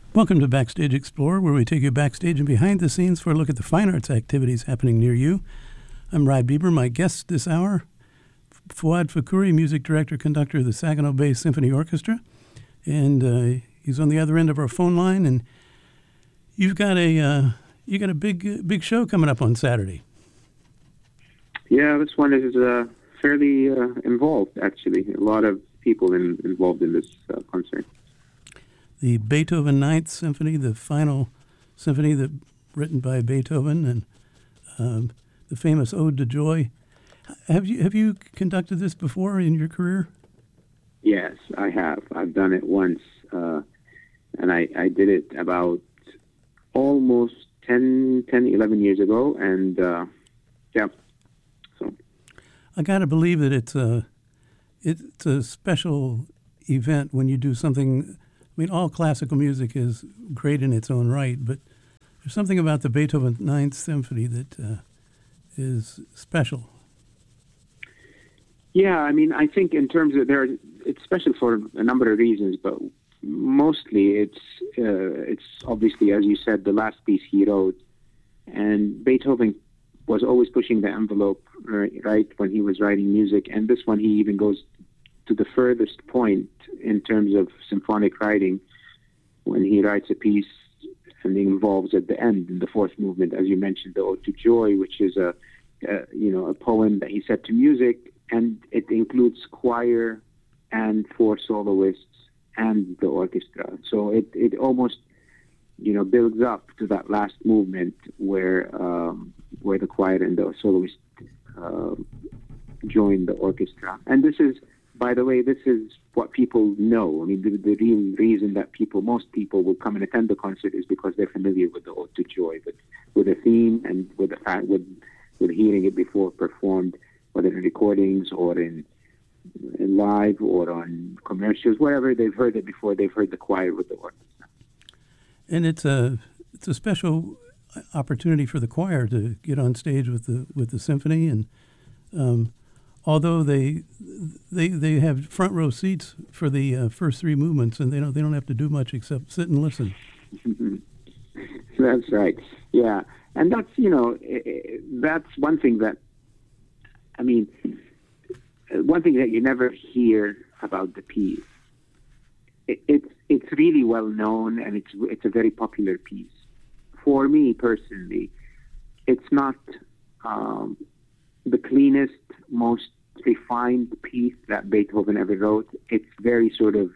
Welcome to Backstage Explorer, where we take you backstage and behind the scenes for a look at the fine arts activities happening near you. I'm Rod Bieber. My guest this hour, Fouad Fakhouri, music director, conductor of the Saginaw Bay Symphony Orchestra. And he's on the other end of our phone line. And you've got a big show coming up on Saturday. Yeah, this one is fairly involved, actually. A lot of people involved in this concert. The Beethoven Ninth Symphony, the final symphony written by Beethoven, and the famous Ode to Joy. Have you conducted this before in your career? Yes, I have. I've done it once, and I did it about almost 10, 11 years ago, and yeah. So I got to believe that it's a special event when you do something. I mean, all classical music is great in its own right, but there's something about the Beethoven Ninth Symphony that is special. Yeah, I mean, I think in terms of it's special for a number of reasons, but mostly it's obviously, as you said, the last piece he wrote, and Beethoven was always pushing the envelope, right, when he was writing music, and this one he even goes to the furthest point in terms of symphonic writing when he writes a piece and it involves at the end in the fourth movement, as you mentioned, the Ode to Joy, which is a poem that he set to music, and it includes choir and four soloists and the orchestra. So it almost builds up to that last movement where the choir and the soloist join the orchestra. And this is, by the way, this is what people know. I mean, the real reason that most people will come and attend the concert is because they're familiar with the Ode to Joy, with the theme and with the fact, with hearing it before performed, whether in recordings or in live or on commercials, wherever they've heard it before. They've heard the choir with the orchestra. And it's a special opportunity for the choir to get on stage with the symphony, and although they have front row seats for the first three movements, and they don't have to do much except sit and listen. That's right. Yeah, and that's that's one thing that, I mean, one thing that you never hear about the piece. It's really well known, and it's a very popular piece. For me personally, it's not the cleanest, most refined piece that Beethoven ever wrote. It's very sort of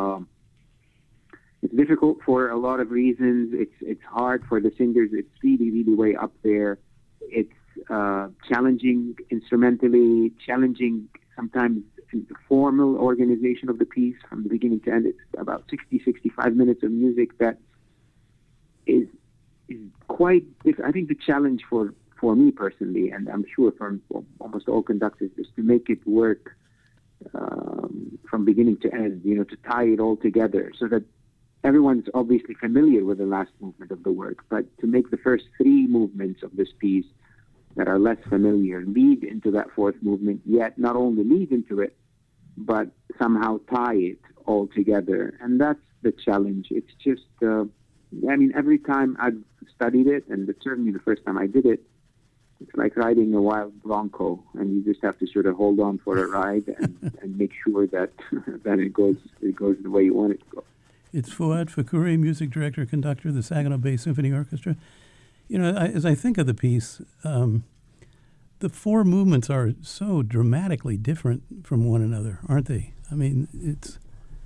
it's difficult for a lot of reasons. It's hard for the singers. It's really, really way up there. It's challenging instrumentally, challenging sometimes in the formal organization of the piece from the beginning to end. It's about 60, 65 minutes of music that is quite different. I think the challenge for me personally, and I'm sure for almost all conductors, is to make it work from beginning to end, to tie it all together so that everyone's obviously familiar with the last movement of the work, but to make the first three movements of this piece that are less familiar lead into that fourth movement, yet not only lead into it, but somehow tie it all together. And that's the challenge. It's just, every time I've studied it, and certainly the first time I did it, it's like riding a wild bronco, and you just have to sort of hold on for a ride and make sure that that it goes the way you want it to go. It's Fouad Fakhouri, music director, conductor of the Saginaw Bay Symphony Orchestra. As I think of the piece, the four movements are so dramatically different from one another, aren't they? I mean, it's...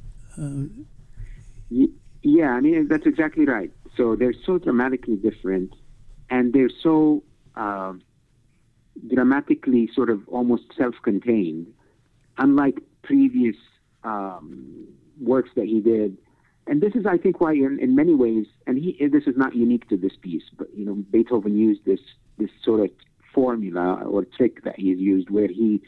Yeah, I mean, that's exactly right. So they're so dramatically different, and they're so dramatically sort of almost self-contained, unlike previous works that he did. And this is, I think, why in many ways, and this is not unique to this piece, but Beethoven used this sort of formula or trick that he's used, where he,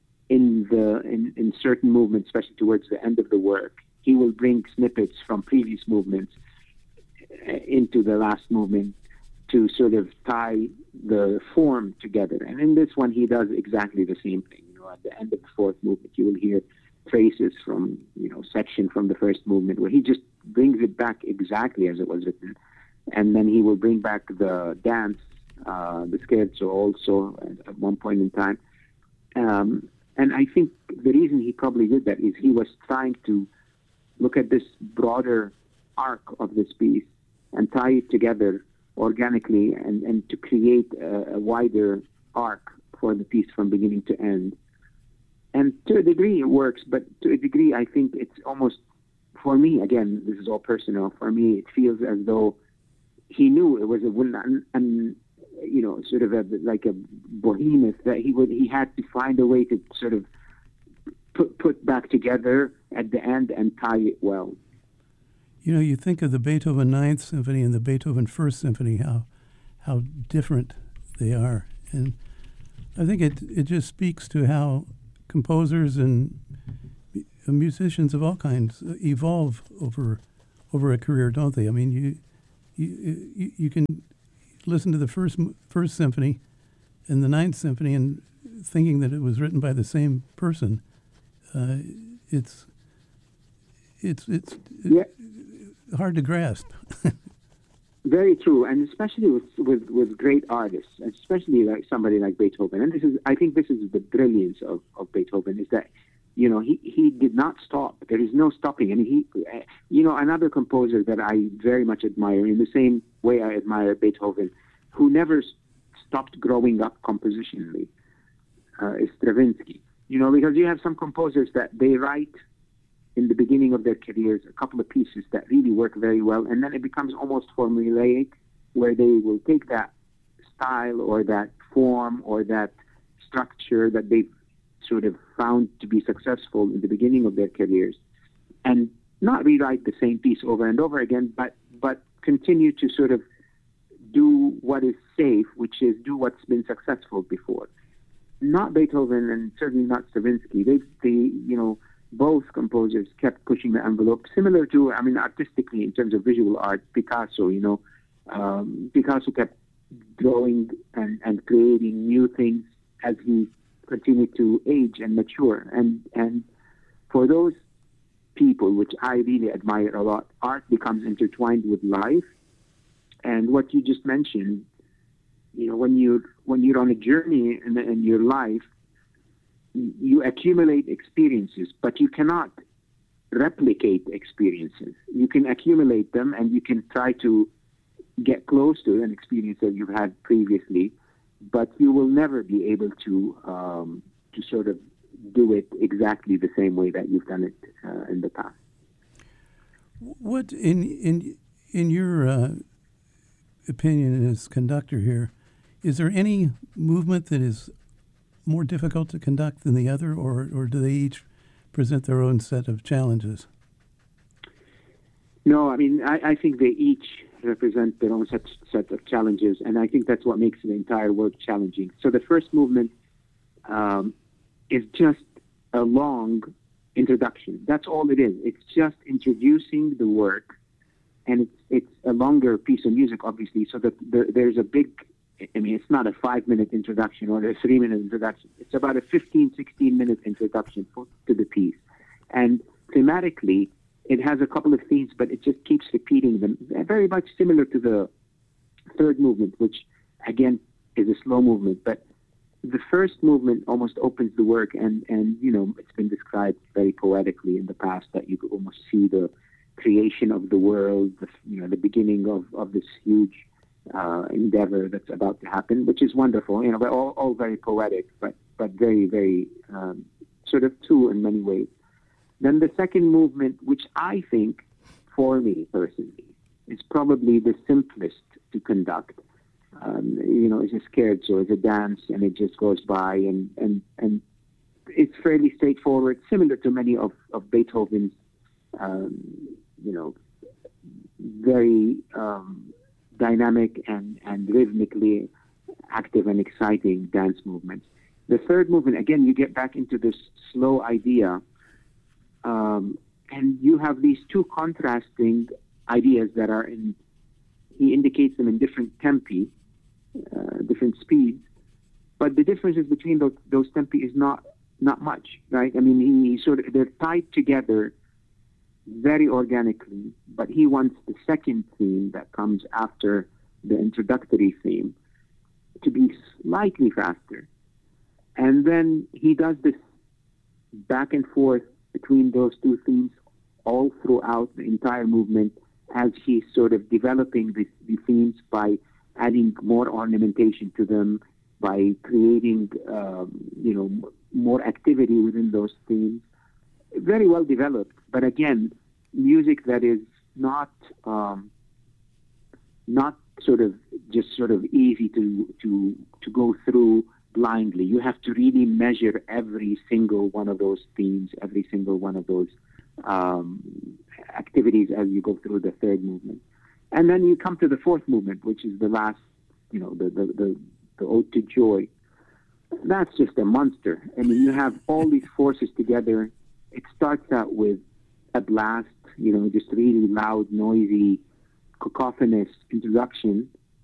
in certain movements, especially towards the end of the work, he will bring snippets from previous movements into the last movement to sort of tie the form together. And in this one, he does exactly the same thing. At the end of the fourth movement, you will hear traces from, section from the first movement, where he just brings it back exactly as it was written. And then he will bring back the dance, the scherzo also at one point in time. And I think the reason he probably did that is he was trying to look at this broader arc of this piece and tie it together organically and to create a wider arc for the piece from beginning to end. And to a degree it works, but to a degree I think it's almost, for me, again, this is all personal, for me it feels as though he knew it was sort of like a behemoth that he had to find a way to sort of put back together at the end and tie it well. You think of the Beethoven Ninth Symphony and the Beethoven First Symphony, how different they are. And I think it just speaks to how composers and musicians of all kinds evolve over a career, don't they? I mean, you can listen to the first symphony and the Ninth Symphony and thinking that it was written by the same person. It's hard to grasp. Very true, and especially with great artists, especially like somebody like Beethoven. And I think this is the brilliance of Beethoven, is that he did not stop. There is no stopping. I mean, another composer that I very much admire, in the same way I admire Beethoven, who never stopped growing up compositionally, is Stravinsky. Because you have some composers that they write in the beginning of their careers a couple of pieces that really work very well, and then it becomes almost formulaic, where they will take that style or that form or that structure that they've sort of found to be successful in the beginning of their careers, and not rewrite the same piece over and over again, but continue to sort of do what is safe, which is do what's been successful before. Not Beethoven, and certainly not Stravinsky. Both composers kept pushing the envelope, similar to, artistically, in terms of visual art, Picasso. Picasso kept drawing and creating new things as he continued to age and mature. And for those people, which I really admire a lot, art becomes intertwined with life. And what you just mentioned, when you're on a journey in your life, you accumulate experiences, but you cannot replicate experiences. You can accumulate them, and you can try to get close to an experience that you've had previously, but you will never be able to sort of do it exactly the same way that you've done it in the past. What, in your opinion as conductor here, is there any movement that is more difficult to conduct than the other, or do they each present their own set of challenges? No, I think they each represent their own set of challenges, and I think that's what makes the entire work challenging. So the first movement is just a long introduction. That's all it is. It's just introducing the work, and it's a longer piece of music, obviously, so that there's a big, it's not a 5-minute introduction or a 3-minute introduction. It's about a 15, 16-minute introduction to the piece. And thematically, it has a couple of themes, but it just keeps repeating them, very much similar to the third movement, which, again, is a slow movement. But the first movement almost opens the work, and it's been described very poetically in the past that you could almost see the creation of the world, the beginning of this huge endeavor that's about to happen, which is wonderful, but all very poetic, but very, very sort of true in many ways. Then the second movement, which I think, for me personally, is probably the simplest to conduct. It's a scherzo, it's a dance, and it just goes by, and it's fairly straightforward, similar to many of Beethoven's, very dynamic and rhythmically active and exciting dance movements. The third movement, again, you get back into this slow idea, and you have these two contrasting ideas that are he indicates them in different tempi, different speeds, but the differences between those tempi is not not much, right? I mean, he sort of, they're tied together very organically, but he wants the second theme that comes after the introductory theme to be slightly faster. And then he does this back and forth between those two themes all throughout the entire movement as he's sort of developing the themes by adding more ornamentation to them, by creating, more activity within those themes. Very well developed, but again, music that is not sort of easy to go through blindly. You have to really measure every single one of those themes, every single one of those activities as you go through the third movement. And then you come to the fourth movement, which is the last, the Ode to Joy. That's just a monster. I mean, you have all these forces together. It starts out with a blast, just really loud, noisy, cacophonous introduction.